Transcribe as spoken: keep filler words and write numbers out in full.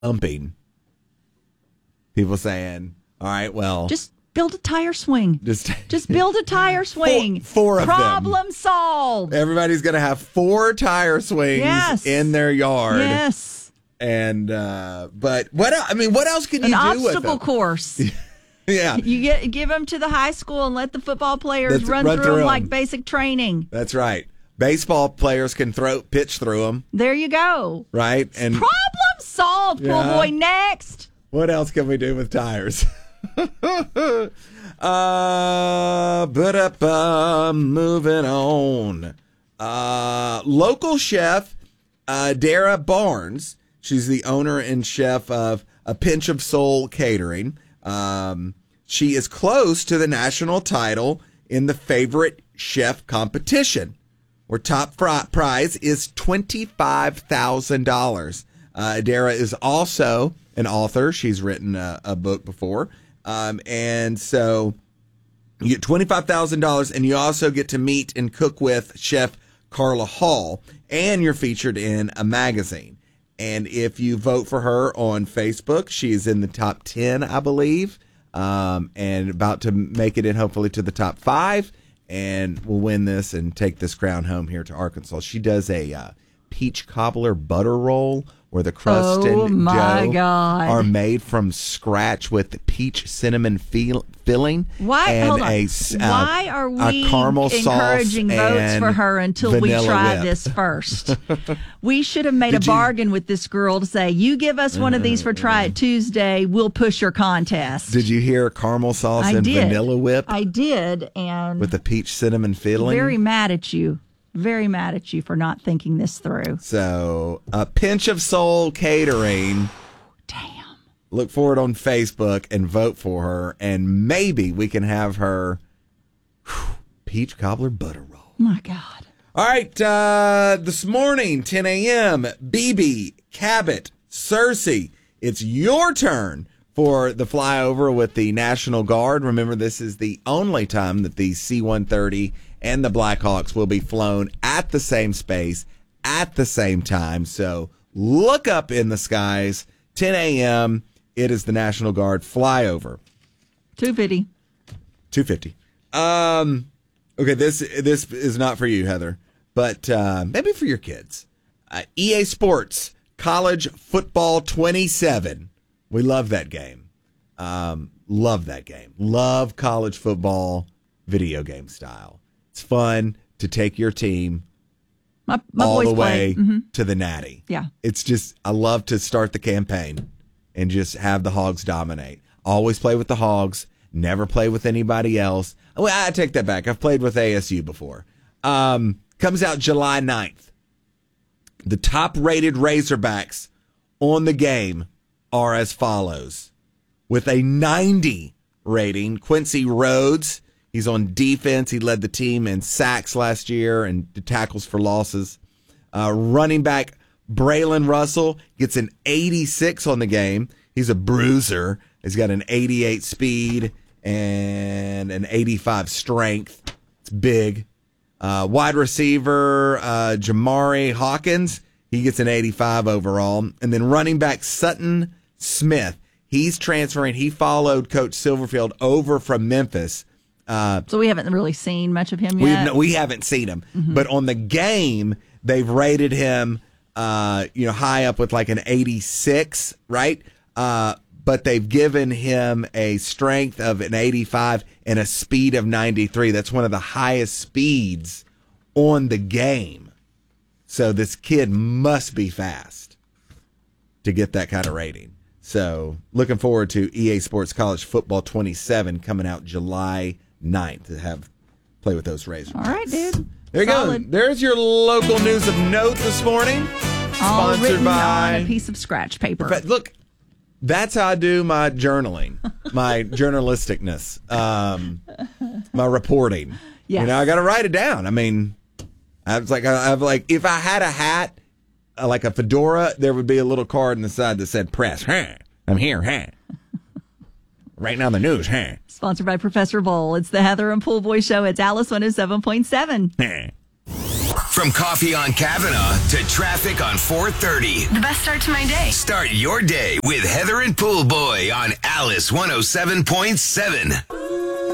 Umping. People saying, all right, well. Just build a tire swing. Just, just build a tire swing. Four, four of Problem them. Problem solved. Everybody's going to have four tire swings yes. in their yard. Yes. And, uh, but what, I mean, what else can you An do with obstacle them? course. Yeah. You get give them to the high school and let the football players That's, run, run through, through them, them like basic training. That's right. Baseball players can throw pitch through them. There you go. Right? And problem solved, yeah. pool boy. Next. What else can we do with tires? uh, but up, uh, moving on. Uh, local chef uh, Dara Barnes. She's the owner and chef of A Pinch of Soul Catering. Um, she is close to the national title in the favorite chef competition, where top fr- prize is twenty-five thousand dollars. Uh, Dara is also an author. She's written a, a book before. Um, and so you get twenty-five thousand dollars, and you also get to meet and cook with Chef Carla Hall, and you're featured in a magazine. And if you vote for her on Facebook, she's in the top ten, I believe, um, and about to make it in hopefully to the top five, and will win this and take this crown home here to Arkansas. She does a uh, peach cobbler butter roll where the crust oh and my dough God. are made from scratch with peach cinnamon feel, filling. Why? And Hold on. A, uh, Why are we a caramel encouraging sauce votes and for her until we vanilla try whip. this first? We should have made Did a you- bargain with this girl to say, you give us one of these for Try It Tuesday, we'll push your contest. Did you hear caramel sauce I and did. vanilla whip I did, and with the peach cinnamon filling? very mad at you. Very mad at you for not thinking this through. So, A Pinch of Soul Catering. Damn. Look for it on Facebook and vote for her, and maybe we can have her whew, peach cobbler butter roll. My God. All right, uh, this morning, ten a.m., B B, Cabot, Cersei, it's your turn for the flyover with the National Guard. Remember, this is the only time that the C one thirty and the Blackhawks will be flown at the same space at the same time. So look up in the skies, ten a.m., it is the National Guard flyover. two fifty. two fifty. Um, okay, this this is not for you, Heather, but uh, maybe for your kids. Uh, E A Sports College Football twenty-seven. We love that game. Um, love that game. Love college football video game style. It's fun to take your team My, my all boys the play. way Mm-hmm. to the Natty. Yeah. It's just, I love to start the campaign and just have the Hogs dominate. Always play with the Hogs, never play with anybody else. Well, I take that back. I've played with A S U before. Um, comes out July ninth. The top rated Razorbacks on the game are as follows. With a ninety rating, Quincy Rhodes. He's on defense. He led the team in sacks last year and tackles for losses. Uh, running back Braylon Russell gets an eighty-six on the game. He's a bruiser. He's got an eighty-eight speed and an eighty-five strength. It's big. Uh, wide receiver uh, Jamari Hawkins. He gets an eighty-five overall. And then running back Sutton Smith. He's transferring. He followed Coach Silverfield over from Memphis. Uh, So we haven't really seen much of him we, yet. we haven't seen him, Mm-hmm. but on the game they've rated him, uh, you know, high up with like an eighty-six, right? Uh, but they've given him a strength of an eighty-five and a speed of ninety-three. That's one of the highest speeds on the game. So this kid must be fast to get that kind of rating. So looking forward to E A Sports College Football twenty-seven coming out July ninth to have play with those Razors. All right, dude. There you Solid. go. There's your local news of note this morning. All Sponsored written by. on a piece of scratch paper. But look, that's how I do my journaling, my journalisticness, um, my reporting. Yes. You know, I got to write it down. I mean, I was like, I, I've like, if I had a hat, uh, like a fedora, there would be a little card on the side that said "Press." Huh? I'm here, huh? Right now, the news, huh? Sponsored by Professor Bowl. It's the Heather and Pool Boy Show. It's Alice one oh seven point seven. Huh. From coffee on Kavanaugh to traffic on four thirty. The best start to my day. Start your day with Heather and Pool Boy on Alice one oh seven point seven.